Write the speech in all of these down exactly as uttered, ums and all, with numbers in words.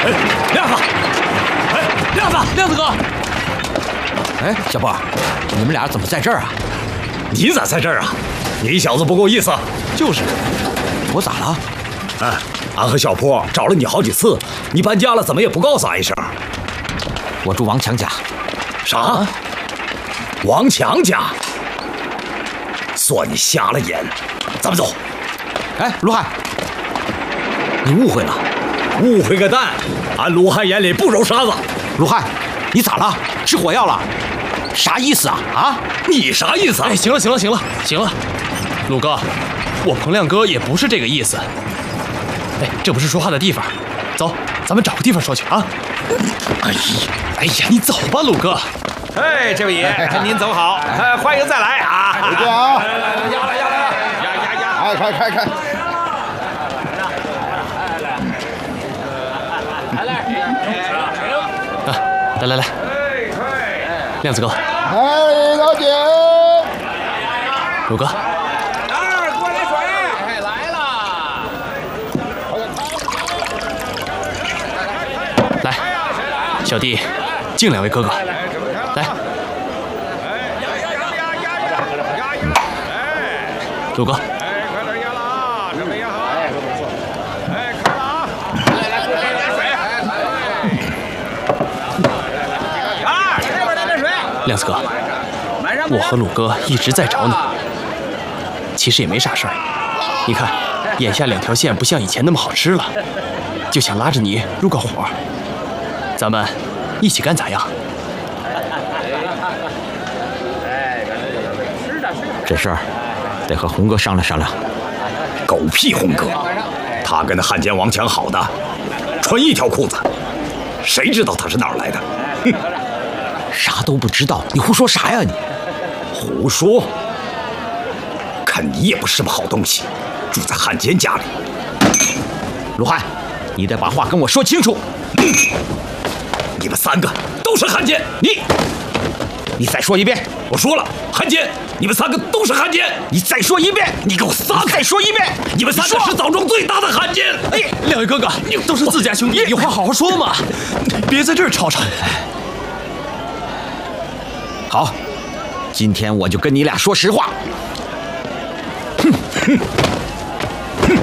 哎，亮子！哎，亮子，亮子哥！ 哎，小波，你们俩怎么在这儿啊？ 你咋在这儿啊？你小子不够意思。 就是，我咋了？ 哎，俺和小坡找了你好几次，你搬家了怎么也不告诉俺一声。 我住王强家。 啥？王强家？算你瞎了眼。咱们走。 哎，卢汉，你误会了。 误会个蛋！俺鲁汉眼里不揉沙子。 卢汉，你咋了？吃火药了？啥意思啊？啊？ 你啥意思啊？ 哎，行了行了行了行了，鲁哥，我彭亮哥也不是这个意思。哎，这不是说话的地方，走，咱们找个地方说去啊。哎呀，哎呀，你走吧，鲁哥。 哎，这位爷，您走好，呃，欢迎再来啊！ 回见啊！ 来来来，压了压了，压压压！ 哎，开开开！ 啊，来来来，亮子哥， 哎，老姐， 鲁哥， 二，过来水！哎，来了！ 来，小弟敬两位哥哥，来，鲁哥， 哎，快点压了啊！准备压好！哎，不错。哎，看了啊！来来，过来来水！啊，这边来点水！ 亮子哥，我和鲁哥一直在找你，其实也没啥事儿。你看，眼下两条线不像以前那么好吃了，就想拉着你入个伙，咱们一起干咋样？ 这事儿得和红哥商量商量。 狗屁红哥，他跟那汉奸王强好的，穿一条裤子，谁知道他是哪儿来的？哼， 啥都不知道，你胡说啥呀你？ 胡说！看你也不是什么好东西，住在汉奸家里。 卢汉，你得把话跟我说清楚。 嗯，你们三个都是汉奸！你， 你再说一遍。 我说了，汉奸！你们三个都是汉奸！ 你再说一遍！ 你给我撒开！ 再说一遍！ 你们三个是枣庄最大的汉奸！ 哎，两位哥哥，你都是自家兄弟，有话好好说嘛，别在这儿吵吵。 好，今天我就跟你俩说实话。哼哼哼！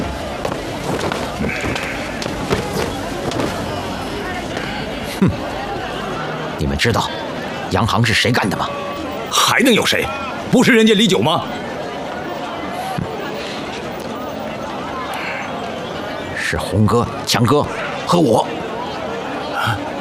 哼！你们知道洋行是谁干的吗？ 还能有谁？不是人家李九吗？ 是红哥、强哥和我。